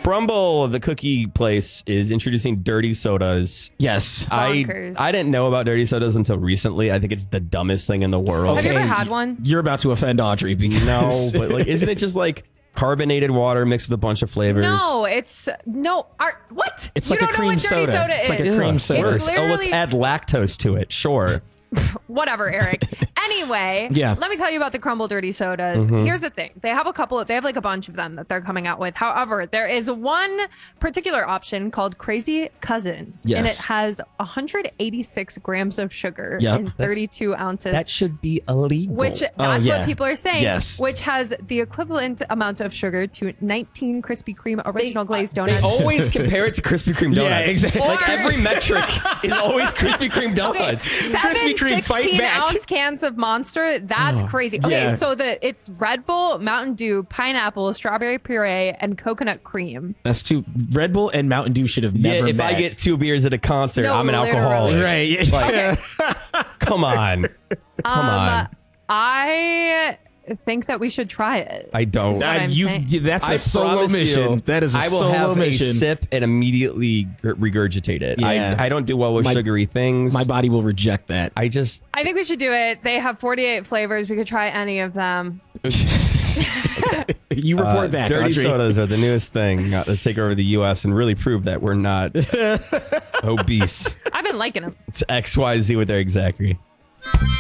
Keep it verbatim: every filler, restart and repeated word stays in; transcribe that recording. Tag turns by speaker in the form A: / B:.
A: Crumble, the cookie place, is introducing dirty sodas.
B: Yes.
A: I I didn't know about dirty sodas until recently. I think it's the dumbest thing in the world.
C: Have you ever had one?
B: You're about to offend Audrey. Because
A: No, but like, isn't it just like carbonated water mixed with a bunch of flavors?
C: No, it's no. Our, what?
B: It's
C: you
B: like a
C: don't know
B: cream
C: what dirty
B: soda.
C: soda
B: It's like a
C: is.
B: cream
A: Ugh,
B: soda.
A: worse.
C: It's
A: Oh, let's
C: literally-
A: add lactose to it. Sure.
C: Whatever, Eric. Anyway,
B: Yeah.
C: let me tell you about the Crumble Dirty Sodas.
A: Mm-hmm.
C: Here's the thing. They have a couple, they have like a bunch of them that they're coming out with. However, there is one particular option called Crazy Cousins.
B: Yes.
C: And it has one hundred eighty-six grams of sugar
B: Yep.
C: and thirty-two ounces.
A: That should be illegal.
C: Which that's
B: Oh, yeah.
C: what people are saying.
B: Yes.
C: Which has the equivalent amount of sugar to nineteen Krispy Kreme original glazed
A: They
C: donuts.
A: always compare it to Krispy Kreme donuts.
B: Yeah, exactly.
A: Like
C: Or-
A: every metric is always Krispy Kreme
C: Okay,
A: donuts.
C: seven
B: Krispy Kreme, fight
C: sixteen
B: back.
C: ounce cans of Monster. That's crazy. Okay,
B: yeah.
C: so the it's Red Bull, Mountain Dew, pineapple, strawberry puree, and coconut cream.
B: That's too. Red Bull and Mountain Dew should have
A: Yeah,
B: never
A: if
B: met.
A: I get two beers at a concert,
C: No,
A: I'm an
C: literally.
A: alcoholic.
B: Right.
A: Like, come on. Come
C: Um,
A: on.
C: I think that we should try it.
A: I don't.
C: what
B: Uh,
C: I'm
B: you,
C: saying.
B: that's a
A: I
B: solo
A: promise
B: mission.
A: you,
B: that is a
A: I will
B: solo
A: have
B: mission.
A: a sip and immediately g- regurgitate it.
B: Yeah.
A: I, I don't do well with
B: My-
A: sugary things.
B: My body will reject that.
A: I just
C: I think we should do it. They have forty-eight flavors. We could try any of them.
B: You report
A: uh,
B: back,
A: dirty
B: Audrey.
A: sodas are the newest thing uh, to take over the U S and really prove that we're not obese.
C: I've been liking them.
A: It's X Y Z with their exactly.